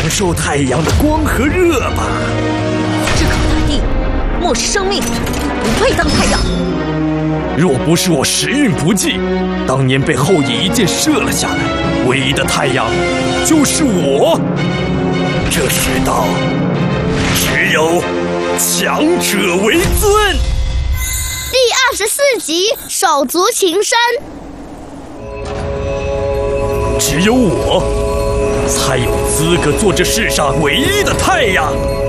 受太阳的光和热吧。 炙烤大地，漠视生命，不配当太阳。 若不是我时运不济，当年被后羿一箭射了下来，唯一的太阳就是我。这世道，只有强者为尊。 第24集手足情深。 只有我才有资格做这世上唯一的太阳。